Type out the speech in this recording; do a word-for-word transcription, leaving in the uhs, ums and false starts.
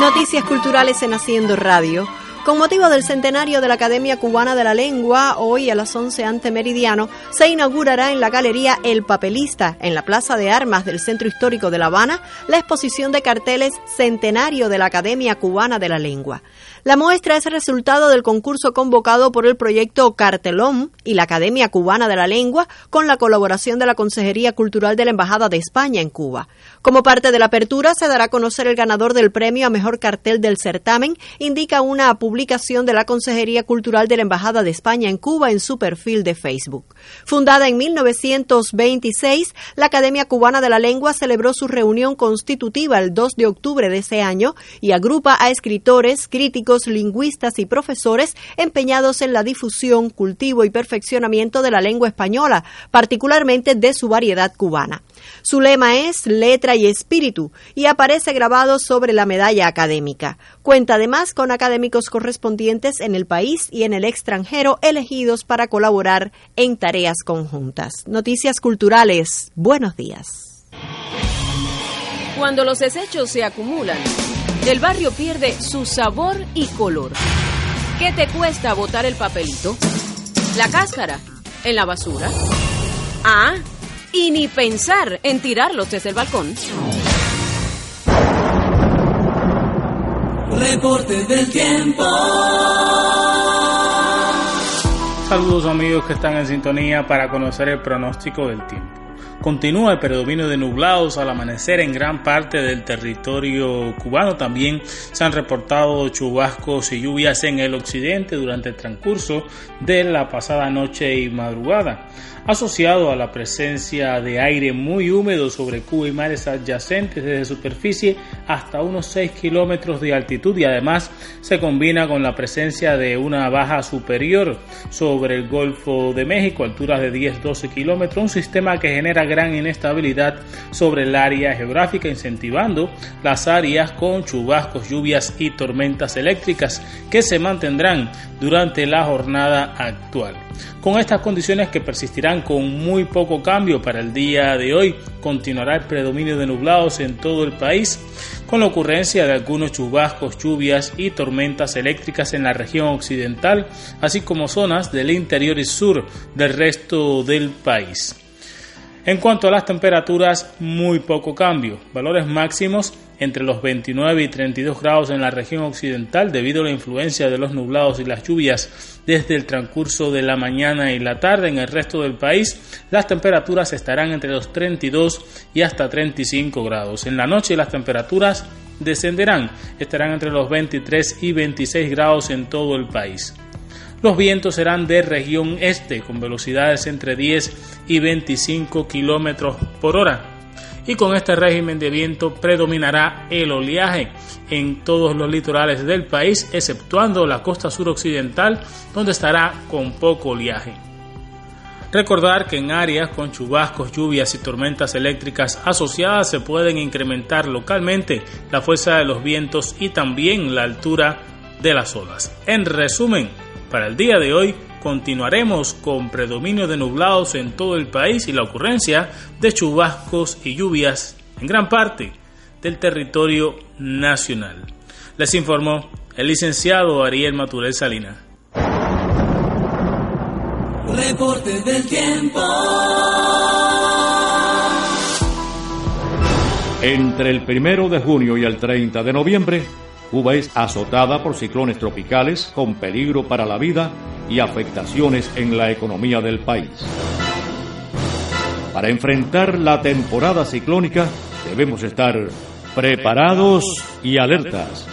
Noticias culturales en Haciendo Radio. Con motivo del centenario de la Academia Cubana de la Lengua, hoy a las once ante meridiano, se inaugurará en la Galería El Papelista, en la Plaza de Armas del Centro Histórico de La Habana, la exposición de carteles Centenario de la Academia Cubana de la Lengua. La muestra es el resultado del concurso convocado por el proyecto Cartelón y la Academia Cubana de la Lengua, con la colaboración de la Consejería Cultural de la Embajada de España en Cuba. Como parte de la apertura, se dará a conocer el ganador del premio a mejor cartel del certamen, indica una publicación de la Consejería Cultural de la Embajada de España en Cuba en su perfil de Facebook. Fundada en mil novecientos veintiséis, la Academia Cubana de la Lengua celebró su reunión constitutiva el dos de octubre de ese año y agrupa a escritores, críticos, lingüistas y profesores empeñados en la difusión, cultivo y perfeccionamiento de la lengua española, particularmente de su variedad cubana. Su lema es Letra y Espíritu y aparece grabado sobre la medalla académica. Cuenta además con académicos correspondientes en el país y en el extranjero elegidos para colaborar en tareas conjuntas. Noticias culturales. Buenos días. Cuando los desechos se acumulan, el barrio pierde su sabor y color. ¿Qué te cuesta botar el papelito? ¿La cáscara? ¿En la basura? Ah, y ni pensar en tirarlos desde el balcón. Reporte del tiempo. Saludos amigos que están en sintonía para conocer el pronóstico del tiempo. Continúa el predominio de nublados al amanecer en gran parte del territorio cubano. También se han reportado chubascos y lluvias en el occidente durante el transcurso de la pasada noche y madrugada, asociado a la presencia de aire muy húmedo sobre Cuba y mares adyacentes desde superficie hasta unos seis kilómetros de altitud, y además se combina con la presencia de una baja superior sobre el Golfo de México, alturas de diez a doce kilómetros, un sistema que genera gran inestabilidad sobre el área geográfica, incentivando las áreas con chubascos, lluvias y tormentas eléctricas que se mantendrán durante la jornada actual. Con estas condiciones, que persistirán con muy poco cambio para el día de hoy, continuará el predominio de nublados en todo el país, con la ocurrencia de algunos chubascos, lluvias y tormentas eléctricas en la región occidental, así como zonas del interior y sur del resto del país. En cuanto a las temperaturas, muy poco cambio. Valores máximos entre los veintinueve y treinta y dos grados en la región occidental debido a la influencia de los nublados y las lluvias desde el transcurso de la mañana y la tarde. En el resto del país, las temperaturas estarán entre los treinta y dos y hasta treinta y cinco grados. En la noche las temperaturas descenderán, estarán entre los veintitrés y veintiséis grados en todo el país. Los vientos serán de región este, con velocidades entre diez y veinticinco kilómetros por hora. Y con este régimen de viento predominará el oleaje en todos los litorales del país, exceptuando la costa suroccidental, donde estará con poco oleaje. Recordar que en áreas con chubascos, lluvias y tormentas eléctricas asociadas se pueden incrementar localmente la fuerza de los vientos y también la altura de las olas. En resumen, para el día de hoy continuaremos con predominio de nublados en todo el país y la ocurrencia de chubascos y lluvias en gran parte del territorio nacional. Les informó el licenciado Ariel Maturel Salinas. Reporte del tiempo. Entre el primero de junio y el treinta de noviembre, Cuba es azotada por ciclones tropicales con peligro para la vida y afectaciones en la economía del país. Para enfrentar la temporada ciclónica debemos estar preparados y alertas.